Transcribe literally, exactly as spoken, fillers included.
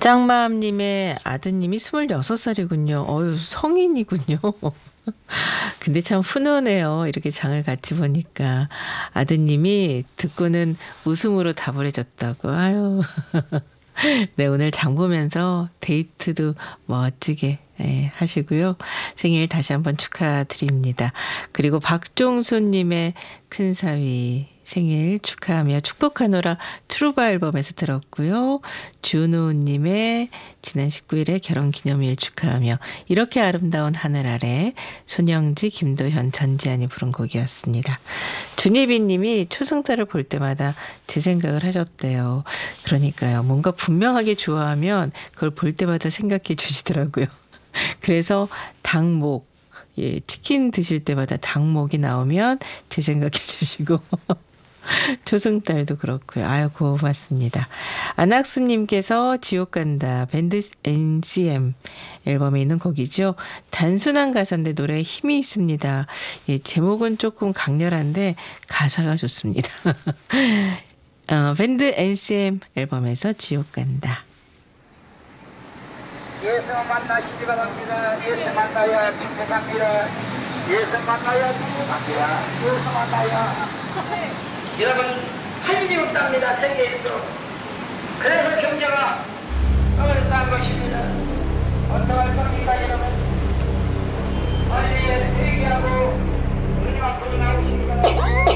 짱맘님의 아드님이 스물여섯 살이군요. 어유 성인이군요. 근데 참 훈훈해요. 이렇게 장을 같이 보니까. 아드님이 듣고는 웃음으로 답을 해줬다고. 아유. 네, 오늘 장 보면서 데이트도 멋지게 예, 하시고요. 생일 다시 한번 축하드립니다. 그리고 박종수님의 큰사위 생일 축하하며 축복하노라 트루바 앨범에서 들었고요. 준우님의 지난 십구일에 결혼기념일 축하하며 이렇게 아름다운 하늘 아래 손영지, 김도현, 전지안이 부른 곡이었습니다. 준희빈님이 초승달을 볼 때마다 제 생각을 하셨대요. 그러니까요. 뭔가 분명하게 좋아하면 그걸 볼 때마다 생각해 주시더라고요. 그래서 닭목, 예, 치킨 드실 때마다 닭목이 나오면 제 생각해 주시고 초승달도 그렇고요. 아유 고맙습니다. 안학수님께서 지옥 간다 밴드 엔씨엠 앨범에 있는 곡이죠. 단순한 가사인데 노래에 힘이 있습니다. 예, 제목은 조금 강렬한데 가사가 좋습니다. 어, 밴드 엔씨엠 앨범에서 지옥 간다. 예수 만나시기 바랍니다. 예수 만나야 축복합니다. 예수 만나야 축복합니다. 예수 만나야. 여러분 할 일이 없답니다. 세계에서. 그래서 경제가 어렵다는 것입니다. 어떡할 겁니까 여러분. 빨리 회개하고 주님 앞으로 나오시기 바랍니다.